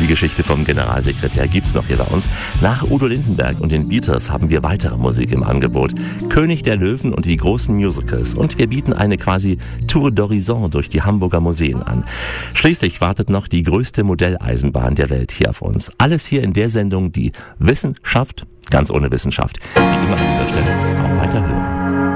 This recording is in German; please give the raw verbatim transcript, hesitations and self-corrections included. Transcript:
Geschichte vom Generalsekretär gibt's noch hier bei uns. Nach Udo Lindenberg und den Beatles haben wir weitere Musik im Angebot. König der Löwen und die großen Musicals. Und wir bieten eine quasi Tour d'Horizon durch die Hamburger Museen an. Schließlich wartet noch die größte Modelleisenbahn der Welt hier auf uns. Alles hier in der Sendung, die Wissenschaft, ganz ohne Wissenschaft. Wie immer an dieser Stelle, auf Weiterhören.